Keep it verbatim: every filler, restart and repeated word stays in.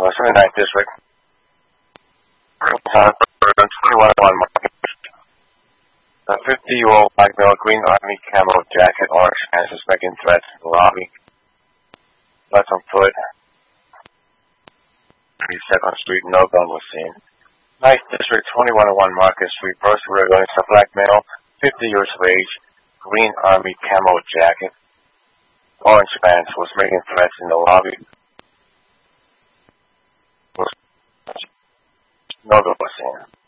seventy-ninth District. twenty-one oh one Market. A fifty-year-old black male, green army camo jacket, orange pants, is making threats in the lobby. Left on foot. thirty-second Street, no gun was seen. ninth District, twenty-one oh one Market Street, first regular, a black male, fifty years of age, green army camo jacket, orange pants, was making threats in the lobby. No gun was seen.